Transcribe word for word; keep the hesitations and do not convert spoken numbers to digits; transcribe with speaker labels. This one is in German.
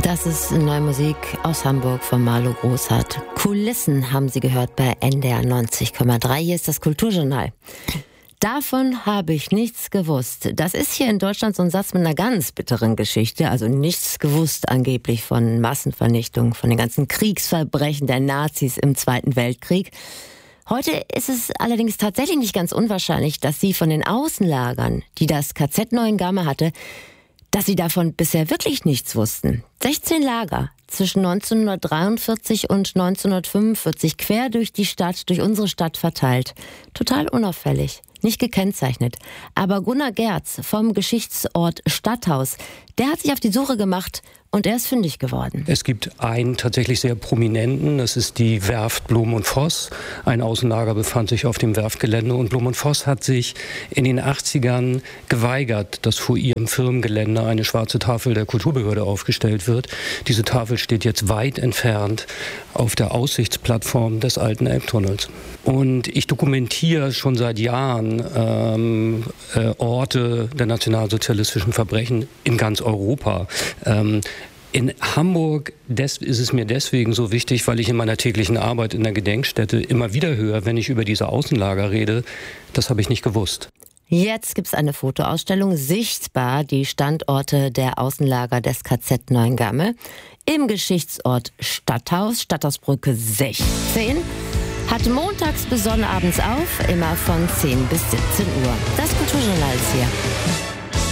Speaker 1: Das ist neue Musik aus Hamburg von Marlo Großhardt. Kulissen haben Sie gehört bei N D R neunzig Komma drei. Hier ist das Kulturjournal. Davon habe ich nichts gewusst. Das ist hier in Deutschland so ein Satz mit einer ganz bitteren Geschichte. Also nichts gewusst angeblich von Massenvernichtung, von den ganzen Kriegsverbrechen der Nazis im Zweiten Weltkrieg. Heute ist es allerdings tatsächlich nicht ganz unwahrscheinlich, dass Sie von den Außenlagern, die das K Z Neuengamme hatte, dass Sie davon bisher wirklich nichts wussten. sechzehn Lager zwischen neunzehnhundertdreiundvierzig und neunzehnhundertfünfundvierzig quer durch die Stadt, durch unsere Stadt verteilt. Total unauffällig, nicht gekennzeichnet. Aber Gunnar Gerz vom Geschichtsort Stadthaus, der hat sich auf die Suche gemacht und er ist fündig geworden.
Speaker 2: Es gibt einen tatsächlich sehr prominenten, das ist die Werft Blom und Voss. Ein Außenlager befand sich auf dem Werftgelände und Blom und Voss hat sich in den achtzigern geweigert, dass vor ihrem Firmengelände eine schwarze Tafel der Kulturbehörde aufgestellt wird. Diese Tafel steht jetzt weit entfernt auf der Aussichtsplattform des alten Elbtunnels. Und ich dokumentiere schon seit Jahren ähm, äh, Orte der nationalsozialistischen Verbrechen in ganz Europa. Ähm, In Hamburg des, ist es mir deswegen so wichtig, weil ich in meiner täglichen Arbeit in der Gedenkstätte immer wieder höre, wenn ich über diese Außenlager rede, das habe ich nicht gewusst.
Speaker 1: Jetzt gibt es eine Fotoausstellung, sichtbar die Standorte der Außenlager des K Z Neuengamme im Geschichtsort Stadthaus, Stadthausbrücke sechzehn. Hat montags bis sonnabends auf, immer von zehn bis siebzehn Uhr. Das Kulturjournal ist hier.